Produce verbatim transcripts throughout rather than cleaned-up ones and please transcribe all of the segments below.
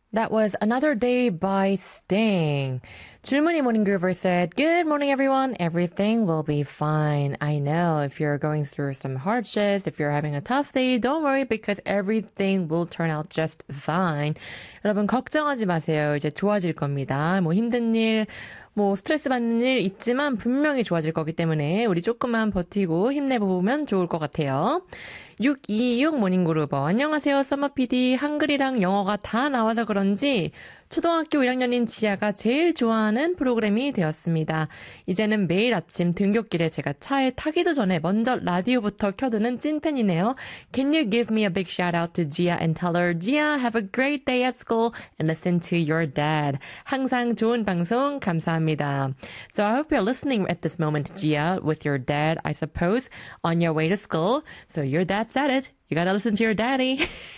That was Another Day by Sting. Julmuni Morning Groover said, Good morning, everyone. Everything will be fine. I know if you're going through some hardships, if you're having a tough day, don't worry because everything will turn out just fine. 여러분, 걱정하지 마세요. 이제 좋아질 겁니다. 뭐 힘든 일, 뭐 스트레스 받는 일 있지만 분명히 좋아질 거기 때문에 우리 조금만 버티고 힘내보면 좋을 것 같아요. 육이육 모닝그루버 안녕하세요 썸머피디. 한글이랑 영어가 다 나와서 그런지 초등학교 일 학년인 지아가 제일 좋아하는 프로그램이 되었습니다. 이제는 매일 아침 등굣길에 제가 차에 타기도 전에 먼저 라디오부터 켜두는 찐팬이네요. Can you give me a big shout out to Gia and tell her Gia have a great day at school and listen to your dad. 항상 좋은 방송 감사합니다. So I hope you're listening at this moment, Gia, with your dad, I suppose, on your way to school. So your dad said it. You gotta listen to your daddy.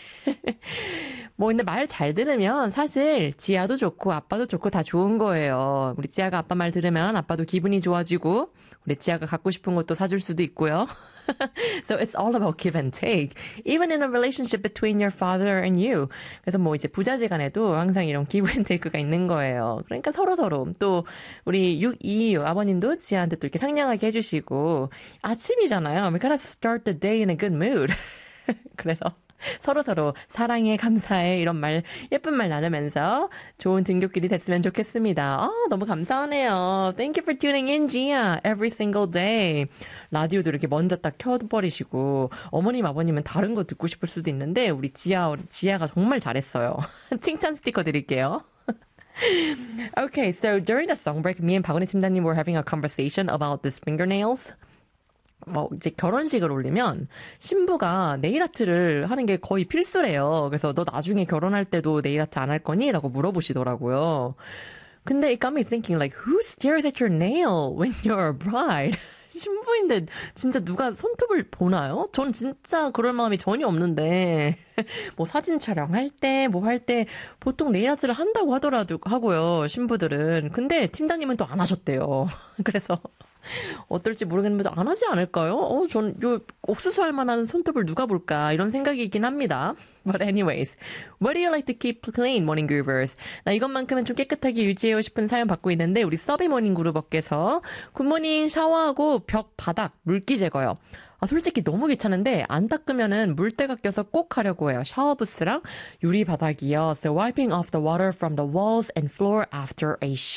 뭐 근데 말 잘 들으면 사실 지아도 좋고 아빠도 좋고 다 좋은 거예요. 우리 지아가 아빠 말 들으면 아빠도 기분이 좋아지고 우리 지아가 갖고 싶은 것도 사줄 수도 있고요. So it's all about give and take. Even in a relationship between your father and you. 그래서 뭐 이제 부자지간에도 항상 이런 give and take가 있는 거예요. 그러니까 서로서로 또 우리 육이이육 아버님도 지아한테 또 이렇게 상냥하게 해주시고 아침이잖아요. We gotta start the day in a good mood. 그래서 서로서로 사랑해, 감사해 이런 말 예쁜 말 나누면서 좋은 등굣길이 됐으면 좋겠습니다. 아, 너무 감사하네요. Thank you for tuning in, Gia. Every single day. 라디오도 이렇게 먼저 딱 켜버리시고 어머님, 아버님은 다른 거 듣고 싶을 수도 있는데 우리 지아, 우리 지아가 정말 잘했어요. 칭찬 스티커 드릴게요. Okay, so during the song break, me and 박은희 팀장님 were having a conversation about these fingernails. 뭐 이제 결혼식을 올리면 신부가 네일 아트를 하는 게 거의 필수래요. 그래서 너 나중에 결혼할 때도 네일 아트 안 할 거니? 라고 물어보시더라고요. 근데 it got me thinking like who stares at your nail when you're a bride? 신부인데 진짜 누가 손톱을 보나요? 전 진짜 그럴 마음이 전혀 없는데 뭐 사진 촬영할 때 뭐 할 때 보통 네일 아트를 한다고 하더라도 하고요. 신부들은. 근데 팀장님은 또 안 하셨대요. 그래서 어떨지 모르겠는데 안 하지 않을까요? 어, 전 요 옥수수 할 만한 손톱을 누가 볼까 이런 생각이긴 합니다. But anyways, what do you like to keep clean, morning groovers? 나 이것만큼은 좀 깨끗하게 유지해요 싶은 사연 받고 있는데 우리 서비 모닝 그루버께서 굿모닝 샤워하고 벽 바닥 물기 제거요. 아, 솔직히 너무 귀찮은데 안 닦으면은 물때가 껴서 꼭 하려고 해요. 샤워 부스랑 유리 바닥이요. So wiping off the water from the walls and floor after a